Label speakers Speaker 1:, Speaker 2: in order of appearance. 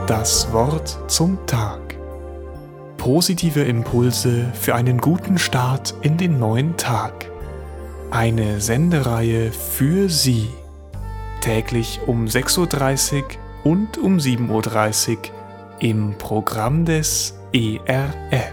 Speaker 1: Das Wort zum Tag. Positive Impulse für einen guten Start in den neuen Tag. Eine Sendereihe für Sie. Täglich um 6:30 Uhr und um 7:30 Uhr im Programm des ERF.